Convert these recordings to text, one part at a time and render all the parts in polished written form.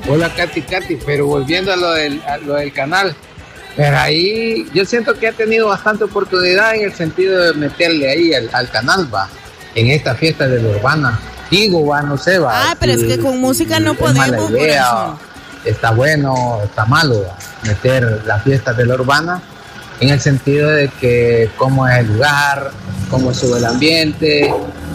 Hola Katy, pero volviendo a lo del canal, pero ahí yo siento que ha tenido bastante oportunidad en el sentido de meterle ahí al canal, va, en esta fiesta de la urbana. Digo, va, no sé, va. Ah, pero es que con música no podemos, idea, está bueno, está malo, va, meter las fiestas de la urbana en el sentido de que cómo es el lugar, cómo sube el ambiente,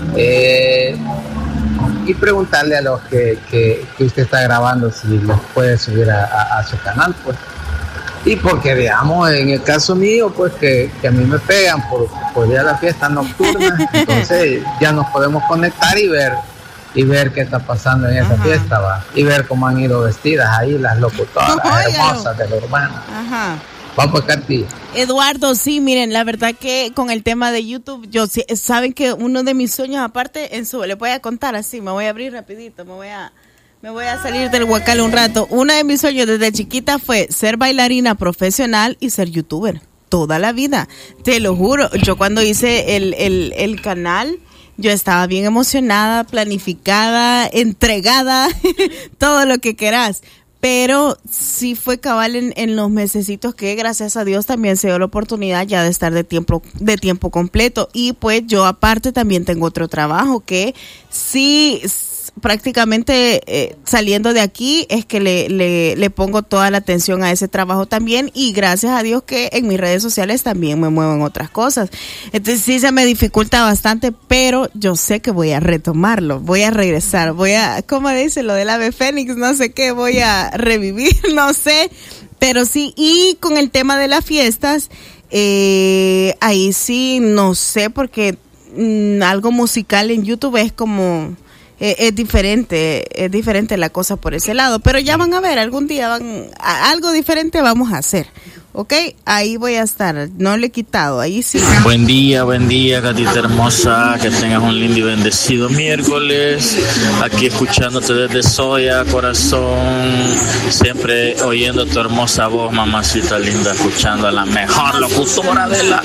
y preguntarle a los que usted está grabando si los puede subir a su canal, pues. Y porque, digamos, en el caso mío, pues que a mí me pegan por ir a la fiesta nocturna, entonces ya nos podemos conectar y ver qué está pasando en esa fiesta, va, y ver cómo han ido vestidas ahí las locutoras hermosas de la urbana. Ajá. Vamos, Katy. Eduardo, sí, miren, la verdad que con el tema de YouTube, saben que uno de mis sueños, aparte, le voy a contar así, me voy a abrir rapidito, me voy a salir del huacal un rato. Uno de mis sueños desde chiquita fue ser bailarina profesional y ser youtuber, toda la vida, te lo juro. Yo cuando hice el canal, yo estaba bien emocionada, planificada, entregada, todo lo que querás. Pero sí fue cabal en los mesecitos que, gracias a Dios, también se dio la oportunidad ya de estar de tiempo completo. Y pues yo aparte también tengo otro trabajo que sí, prácticamente saliendo de aquí es que le pongo toda la atención a ese trabajo también, y gracias a Dios que en mis redes sociales también me muevo en otras cosas. Entonces sí se me dificulta bastante, pero yo sé que voy a retomarlo, voy a regresar, ¿cómo dice lo del ave fénix? No sé qué, voy a revivir, no sé, pero sí. Y con el tema de las fiestas, ahí sí no sé, porque algo musical en YouTube es como... Es diferente la cosa por ese lado, pero ya van a ver, algún día algo diferente vamos a hacer, ¿ok? Ahí voy a estar, no le he quitado, ahí sí. Buen día, gatita hermosa, que tengas un lindo y bendecido miércoles, aquí escuchándote desde Soya, corazón, siempre oyendo tu hermosa voz, mamacita linda, escuchando a la mejor locutora de la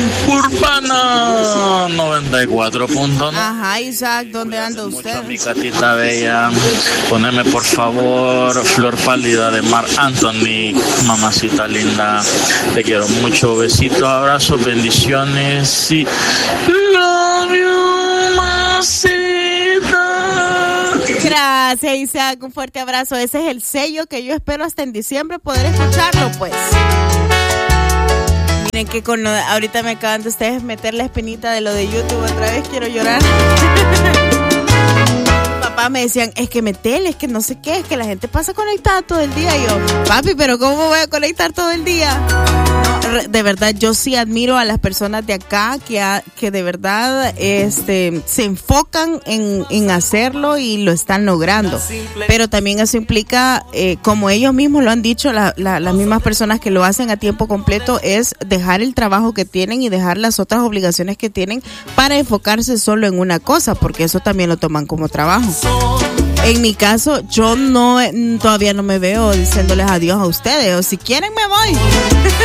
urbana 94.9. Ajá, Isaac, ¿dónde anda usted? Mi gatita bella, poneme por favor Flor Pálida de Marc Anthony, mamacita linda, te quiero mucho, besitos, abrazos, bendiciones y love you, mamacita. Gracias, Isaac, un fuerte abrazo. Ese es el sello que yo espero hasta en diciembre poder escucharlo, pues. Miren que ahorita me acaban de ustedes meter la espinita de lo de YouTube, otra vez quiero llorar. Papá me decían, es que metele, es que no sé qué, es que la gente pasa conectada todo el día. Y yo, papi, pero ¿cómo voy a conectar todo el día? No, de verdad, yo sí admiro a las personas de acá que de verdad se enfocan en hacerlo y lo están logrando. Pero también eso implica, como ellos mismos lo han dicho, las mismas personas que lo hacen a tiempo completo, es dejar el trabajo que tienen y dejar las otras obligaciones que tienen para enfocarse solo en una cosa, porque eso también lo toman como trabajo. En mi caso, yo todavía no me veo diciéndoles adiós a ustedes, o si quieren me voy.